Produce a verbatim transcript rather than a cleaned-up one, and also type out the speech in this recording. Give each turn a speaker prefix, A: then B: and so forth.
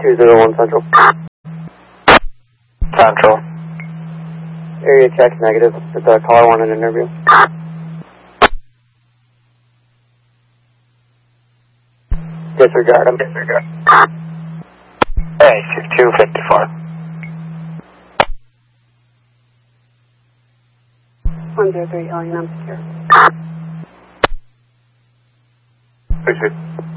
A: two zero one Central.
B: Central.
A: Area check negative. It's a caller one an interview. Disregard him.
B: Disregard. Hey, two fifty-four.
C: one zero three, calling in, I'm secure.
B: Appreciate it.